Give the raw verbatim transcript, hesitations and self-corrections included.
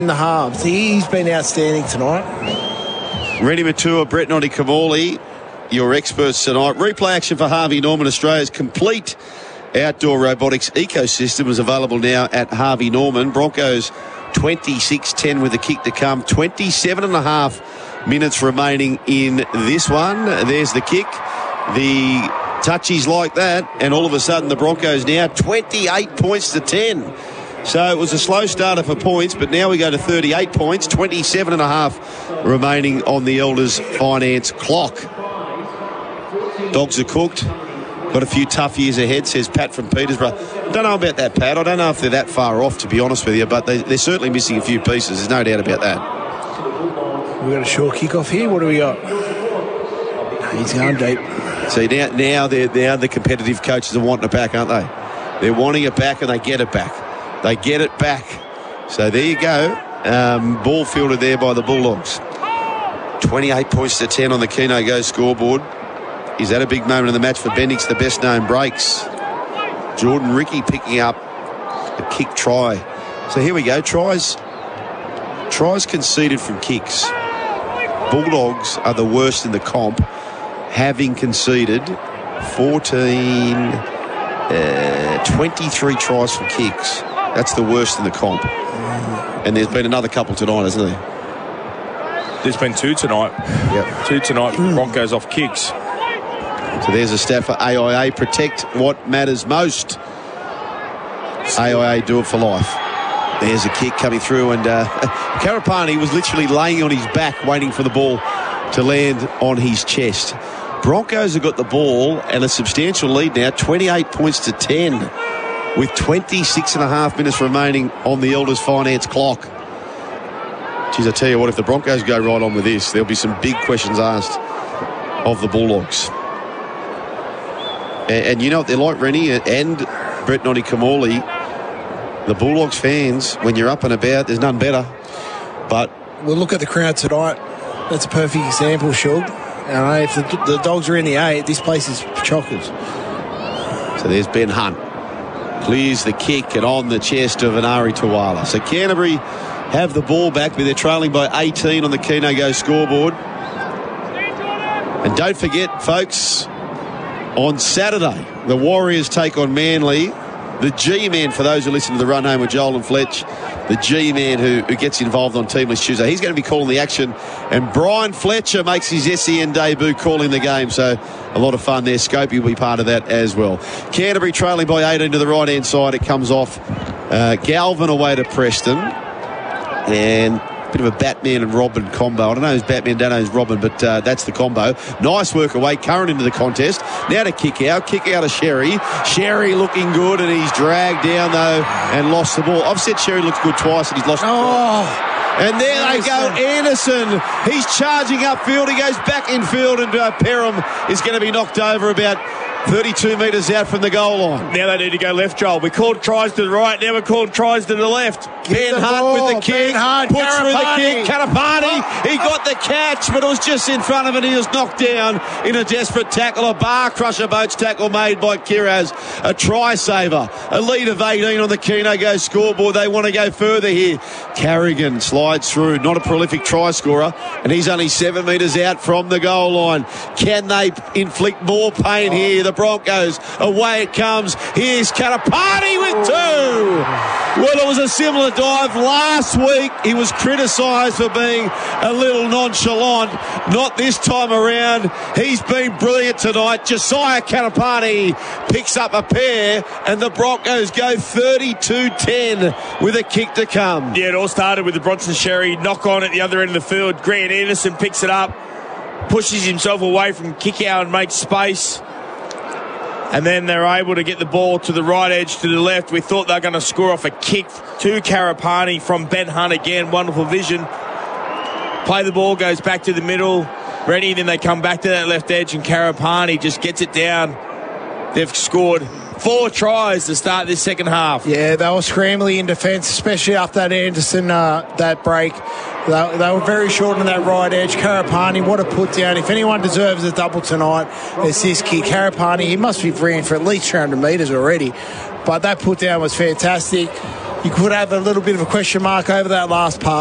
in the halves. He's been outstanding tonight. Rennie Matua, Brett Noddy Kamali, your experts tonight. Replay action for Harvey Norman. Australia's complete outdoor robotics ecosystem is available now at Harvey Norman. Broncos twenty-six ten with the kick to come. twenty-seven and a half minutes remaining in this one. There's the kick. The touchies like that, and all of a sudden the Broncos now twenty-eight points to ten. So it was a slow starter for points, but now we go to thirty-eight points, twenty-seven and a half remaining on the Elders Finance clock. Dogs are cooked. Got a few tough years ahead, says Pat from Petersburg. Don't know about that, Pat. I don't know if they're that far off, to be honest with you, but they, they're certainly missing a few pieces. There's no doubt about that. We've got a short kick-off here. What do we got? He's going deep. See, now, now, they're, now the competitive coaches are wanting it back, aren't they? They're wanting it back, and they get it back. They get it back. So there you go. Um, ball fielded there by the Bulldogs. twenty-eight points to ten on the Keno Go scoreboard. Is that a big moment in the match for Bendix? The best known breaks. Jordan Ricky picking up a kick try. So here we go. Tries, tries conceded from kicks. Bulldogs are the worst in the comp, having conceded fourteen, uh, twenty-three tries from kicks. That's the worst in the comp. And there's been another couple tonight, hasn't there? There's been two tonight. Yep. Two tonight. Mm. Broncos off kicks. So there's a stat for A I A. Protect what matters most. A I A, do it for life. There's a kick coming through, and uh, Karapani was literally laying on his back waiting for the ball to land on his chest. Broncos have got the ball and a substantial lead now, twenty-eight points to ten, with twenty-six and a half minutes remaining on the Elders Finance clock. Geez, I tell you what, if the Broncos go right on with this, there'll be some big questions asked of the Bulldogs. And, and you know what they're like, Rennie and Brett Noddy Kamali. The Bulldogs fans, when you're up and about, there's none better. But we'll look at the crowd tonight. That's a perfect example, Shug. And if the, the Dogs are in the eight, this place is chockers. So there's Ben Hunt. Clears the kick and on the chest of Anari Tuwala. So Canterbury have the ball back, but they're trailing by eighteen on the Keno Go scoreboard. And don't forget, folks, on Saturday, the Warriors take on Manly. The G-Man, for those who listen to the Run Home with Joel and Fletch, the G-Man who, who gets involved on Teamless Tuesday, he's going to be calling the action. And Brian Fletcher makes his S E N debut calling the game. So a lot of fun there. Scopey will be part of that as well. Canterbury trailing by eighteen to the right-hand side. It comes off uh, Galvin away to Preston. And a bit of a Batman and Robin combo. I don't know who's Batman, don't know who's Robin, but uh, that's the combo. Nice work away. Curran into the contest. Now to kick out. Kick out of Sherry. Sherry looking good, and he's dragged down, though, and lost the ball. I've said Sherry looks good twice, and he's lost oh. the ball. And there Anderson. they go. Anderson. He's charging upfield. He goes back infield, and uh, Perham is going to be knocked over about thirty-two metres out from the goal line. Now they need to go left, Joel. We called tries to the right. Now we're called tries to the left. Ben Hunt with the kick. Puts through the kick. Karapani. He got the catch, but it was just in front of it. He was knocked down in a desperate tackle. A bar crusher boats tackle made by Kiraz. A try saver. A lead of eighteen on the Keno Go scoreboard. They want to go further here. Carrigan slides through. Not a prolific try scorer, and he's only seven metres out from the goal line. Can they inflict more pain here? The Broncos, away it comes. Here's Karapani with two. Well, it was a similar dive last week. He was criticised for being a little nonchalant. Not this time around. He's been brilliant tonight. Josiah Karapani picks up a pair, and the Broncos go thirty-two ten with a kick to come. Yeah, it all started with the Bronson Sherry knock on at the other end of the field. Grant Anderson picks it up, pushes himself away from kick out and makes space. And then they're able to get the ball to the right edge, to the left. We thought they were going to score off a kick to Karapani from Ben Hunt again. Wonderful vision. Play the ball, goes back to the middle. Ready, then they come back to that left edge, and Karapani just gets it down. They've scored four tries to start this second half. Yeah, they were scrambling in defence, especially after that Anderson, uh, that break. They, they were very short on that right edge. Karapani, what a put down. If anyone deserves a double tonight, it's this kid. Karapani, he must be ran for at least three hundred metres already. But that put down was fantastic. you could have a little bit of a question mark over that last pass.